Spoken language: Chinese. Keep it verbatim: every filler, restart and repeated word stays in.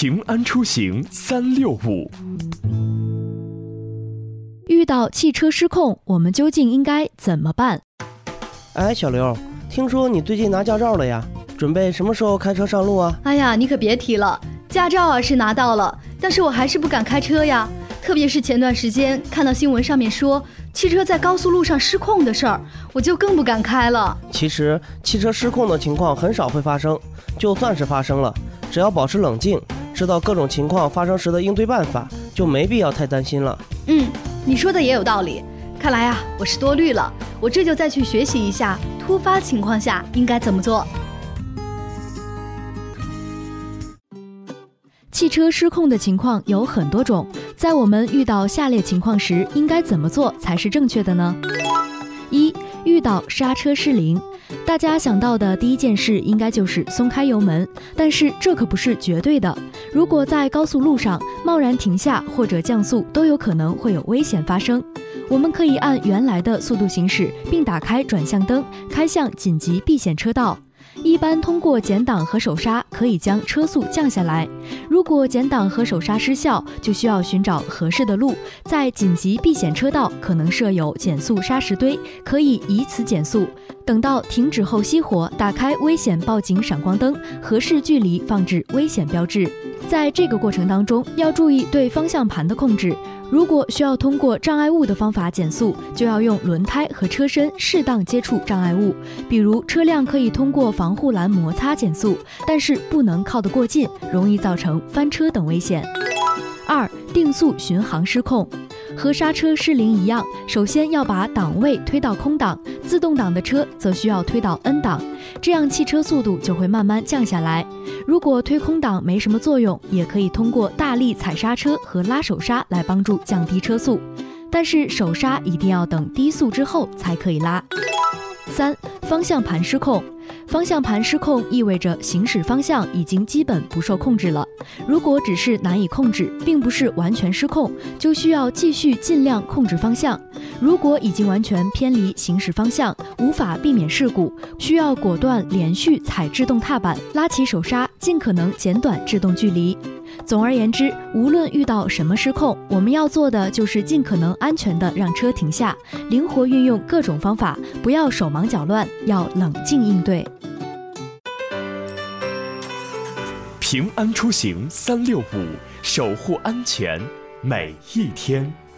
平安出行三六五。 遇到汽车失控，我们究竟应该怎么办？ 哎，小刘，听说你最近拿驾照了呀？准备什么时候开车上路啊？ 哎呀，你可别提了，驾照啊是拿到了，但是我还是不敢开车呀。特别是前段时间看到新闻上面说汽车在高速路上失控的事儿，我就更不敢开了。 其实汽车失控的情况很少会发生，就算是发生了，只要保持冷静，知道各种情况发生时的应对办法，就没必要太担心了。 嗯，你说的也有道理。看来啊，我是多虑了，我这就再去学习一下突发情况下应该怎么做。 汽车失控的情况有很多种，在我们遇到下列情况时，应该怎么做才是正确的呢？一、遇到刹车失灵，大家想到的第一件事应该就是松开油门，但是这可不是绝对的。如果在高速路上贸然停下或者降速，都有可能会有危险发生。我们可以按原来的速度行驶，并打开转向灯，开向紧急避险车道。一般通过减档和手刹可以将车速降下来，如果减档和手刹失效，就需要寻找合适的路，在紧急避险车道可能设有减速砂石堆，可以以此减速。等到停止后熄火，打开危险报警闪光灯，合适距离放置危险标志。在这个过程当中，要注意对方向盘的控制。如果需要通过障碍物的方法减速，就要用轮胎和车身适当接触障碍物，比如车辆可以通过防护栏摩擦减速，但是不能靠得过近，容易造成翻车等危险。二、定速巡航失控。和刹车失灵一样，首先要把档位推到空档，自动挡的车则需要推到 N 档，这样汽车速度就会慢慢降下来。如果推空档没什么作用，也可以通过大力踩刹车和拉手刹来帮助降低车速，但是手刹一定要等低速之后才可以拉。三、方向盘失控。方向盘失控意味着行驶方向已经基本不受控制了。如果只是难以控制，并不是完全失控，就需要继续尽量控制方向。如果已经完全偏离行驶方向，无法避免事故，需要果断连续踩制动踏板，拉起手刹，尽可能减短制动距离。总而言之，无论遇到什么失控，我们要做的就是尽可能安全地让车停下，灵活运用各种方法，不要手忙脚乱，要冷静应对。 平安出行三六五，守护安全每一天。